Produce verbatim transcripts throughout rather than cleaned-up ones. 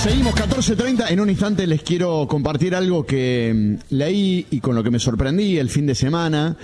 Seguimos catorce treinta. En un instante les quiero compartir algo que leí y con lo que me sorprendí el fin de semana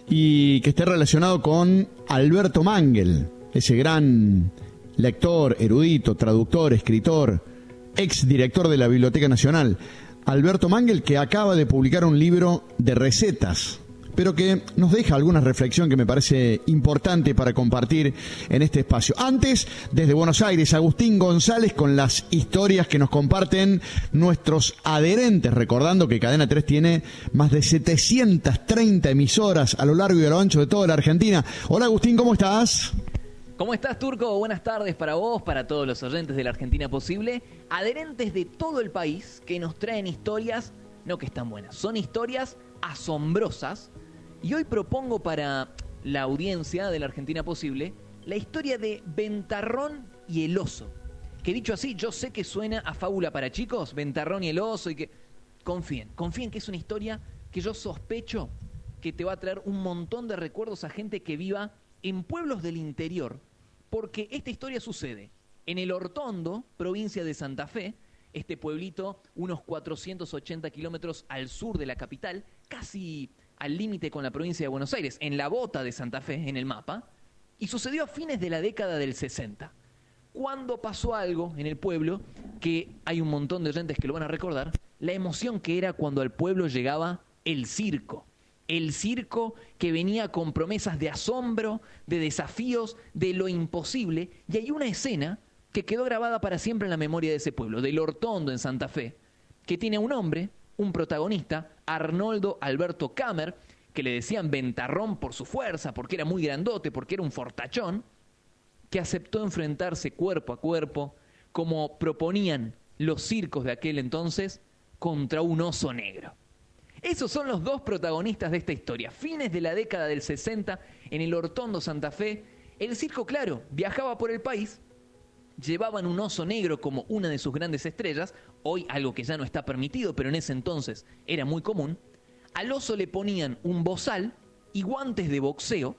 y que esté relacionado con Alberto Mangel, ese gran lector, erudito, traductor, escritor, ex director de la Biblioteca Nacional. Alberto Mangel, que acaba de publicar un libro de recetas, pero que nos deja alguna reflexión que me parece importante para compartir en este espacio. Antes, desde Buenos Aires, Agustín González con las historias que nos comparten nuestros adherentes, recordando que Cadena tres tiene más de setecientas treinta emisoras a lo largo y a lo ancho de toda la Argentina. Hola Agustín, ¿cómo estás? ¿Cómo estás, Turco? Buenas tardes para vos, para todos los oyentes de la Argentina Posible, adherentes de todo el país que nos traen historias, no que están buenas, son historias asombrosas. Y hoy propongo para la audiencia de la Argentina Posible la historia de Ventarrón y el oso. Que dicho así, yo sé que suena a fábula para chicos, Ventarrón y el oso, y que confíen, confíen que es una historia que yo sospecho que te va a traer un montón de recuerdos a gente que viva en pueblos del interior, porque esta historia sucede en El Hortondo, provincia de Santa Fe, este pueblito unos cuatrocientos ochenta kilómetros al sur de la capital, casi al límite con la provincia de Buenos Aires, en la bota de Santa Fe, en el mapa, y sucedió a fines de la década del sesenta, cuando pasó algo en el pueblo, que hay un montón de oyentes que lo van a recordar, la emoción que era cuando al pueblo llegaba el circo. El circo que venía con promesas de asombro, de desafíos, de lo imposible, y hay una escena que quedó grabada para siempre en la memoria de ese pueblo, del Hortondo en Santa Fe, que tiene un hombre, un protagonista, Arnoldo Alberto Kammer, que le decían Ventarrón por su fuerza, porque era muy grandote, porque era un fortachón, que aceptó enfrentarse cuerpo a cuerpo, como proponían los circos de aquel entonces, contra un oso negro. Esos son los dos protagonistas de esta historia. Fines de la década del sesenta, en el Hortondo Santa Fe, el circo, claro, viajaba por el país. Llevaban un oso negro como una de sus grandes estrellas, hoy algo que ya no está permitido, pero en ese entonces era muy común. Al oso le ponían un bozal y guantes de boxeo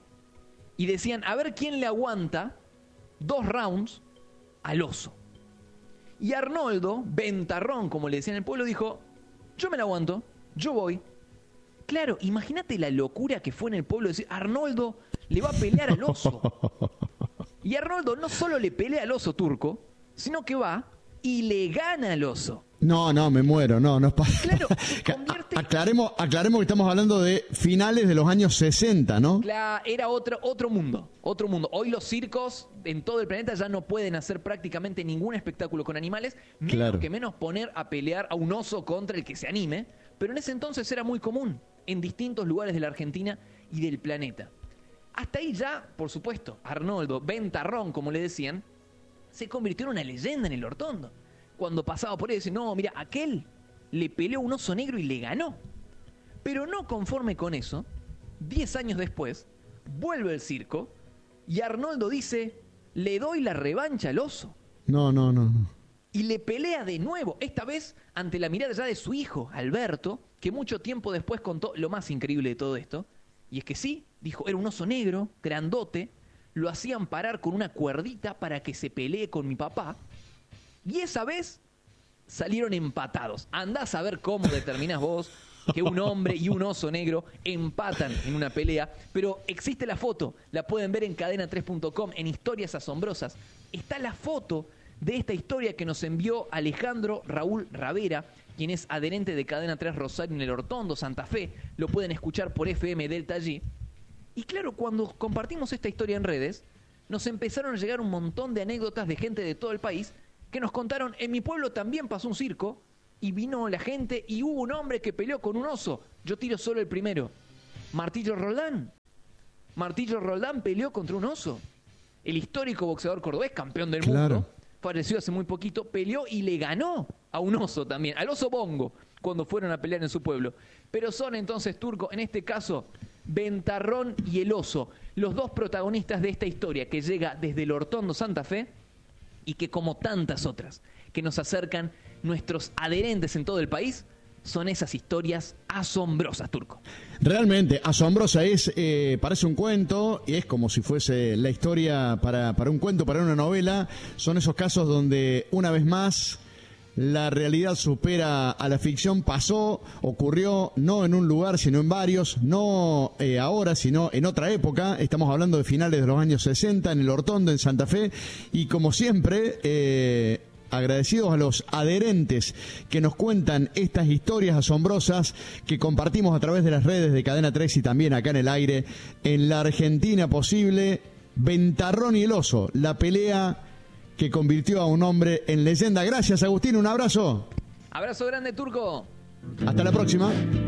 y decían, a ver quién le aguanta dos rounds al oso. Y Arnoldo, Ventarrón, como le decían en el pueblo, dijo, yo me la aguanto, yo voy. Claro, imagínate la locura que fue en el pueblo decir, Arnoldo le va a pelear al oso. Y Arnoldo no solo le pelea al oso, Turco, sino que va y le gana al oso. No, no, me muero, no, no es para... Claro, se convierte... aclaremos, aclaremos que estamos hablando de finales de los años sesenta, ¿no? Claro, era otro, otro mundo, otro mundo. Hoy los circos en todo el planeta ya no pueden hacer prácticamente ningún espectáculo con animales, menos claro. que menos poner a pelear a un oso contra el que se anime, pero en ese entonces era muy común en distintos lugares de la Argentina y del planeta. Hasta ahí ya, por supuesto, Arnoldo Ventarrón, como le decían, se convirtió en una leyenda en el Hortondo. Cuando pasaba por ahí, decían, no, mira, aquel le peleó a un oso negro y le ganó. Pero no conforme con eso, diez años después, vuelve el circo y Arnoldo dice, le doy la revancha al oso. No, no, no. Y le pelea de nuevo, esta vez ante la mirada ya de su hijo, Alberto, que mucho tiempo después contó lo más increíble de todo esto. Y es que sí, dijo, era un oso negro, grandote, lo hacían parar con una cuerdita para que se pelee con mi papá. Y esa vez salieron empatados. Andá a saber cómo determinás vos que un hombre y un oso negro empatan en una pelea. Pero existe la foto, la pueden ver en cadena tres punto com, en Historias Asombrosas. Está la foto de esta historia que nos envió Alejandro Raúl Ravera, quien es adherente de Cadena tres Rosario en el Hortondo, Santa Fe. Lo pueden escuchar por F M Delta G. Y claro, cuando compartimos esta historia en redes, nos empezaron a llegar un montón de anécdotas de gente de todo el país que nos contaron, en mi pueblo también pasó un circo y vino la gente y hubo un hombre que peleó con un oso. Yo tiro solo el primero. Martillo Roldán. Martillo Roldán peleó contra un oso. El histórico boxeador cordobés, campeón del claro. mundo, falleció hace muy poquito, peleó y le ganó a un oso también, al oso Bongo, cuando fueron a pelear en su pueblo. Pero son entonces, Turco, en este caso, Ventarrón y el oso, los dos protagonistas de esta historia que llega desde el Hortondo Santa Fe y que, como tantas otras que nos acercan nuestros adherentes en todo el país, son esas historias asombrosas, Turco. Realmente, asombrosa es, eh, parece un cuento, y es como si fuese la historia para, para un cuento, para una novela. Son esos casos donde, una vez más, la realidad supera a la ficción. Pasó, ocurrió no en un lugar, sino en varios, no eh, ahora, sino en otra época. Estamos hablando de finales de los años sesenta, en el Hortondo, en Santa Fe, y como siempre, eh, agradecidos a los adherentes que nos cuentan estas historias asombrosas que compartimos a través de las redes de Cadena tres y también acá en el aire, en la Argentina Posible. Ventarrón y el Oso, la pelea que convirtió a un hombre en leyenda. Gracias, Agustín, un abrazo. Abrazo grande, Turco. Hasta la próxima.